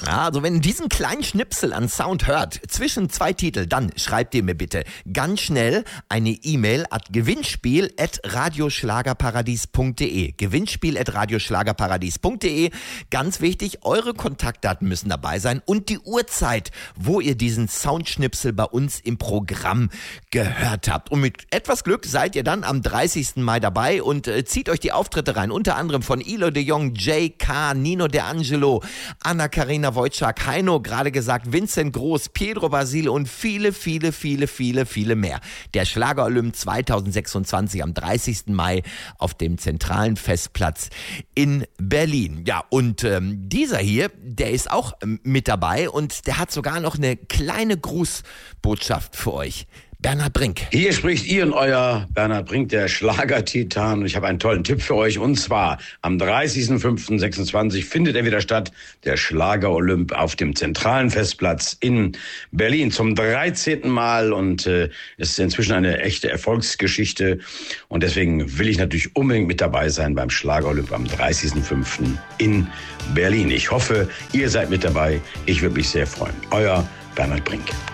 Also wenn ihr diesen kleinen Schnipsel an Sound hört, zwischen 2 Titel, dann schreibt ihr mir bitte ganz schnell eine E-Mail at gewinnspiel@radioschlagerparadies.de. Gewinnspiel@radioschlagerparadies.de. Ganz wichtig, eure Kontaktdaten müssen dabei sein und die Uhrzeit, wo ihr diesen Soundschnipsel bei uns im Programm gehört habt. Und mit etwas Glück seid ihr dann am 30. Mai dabei und zieht euch die Auftritte rein, unter anderem von Ilo de Jong, J.K., Nino De Angelo, Anna-Karina Wojcik, Heino, gerade gesagt, Vincent Groß, Pedro Basile und viele, viele, viele, viele, viele mehr. Der Schlager-Olymp 2026 am 30. Mai auf dem zentralen Festplatz in Berlin. Ja, und dieser hier, der ist auch mit dabei und der hat sogar noch eine kleine Grußbotschaft für euch. Bernhard Brink. Hier spricht ihr und euer Bernhard Brink, der Schlagertitan. Und ich habe einen tollen Tipp für euch. Und zwar am 30.05.26 findet er wieder statt, der Schlager-Olymp auf dem zentralen Festplatz in Berlin zum 13. Mal. Und es ist inzwischen eine echte Erfolgsgeschichte. Und deswegen will ich natürlich unbedingt mit dabei sein beim Schlager-Olymp am 30.05. in Berlin. Ich hoffe, ihr seid mit dabei. Ich würde mich sehr freuen. Euer Bernhard Brink.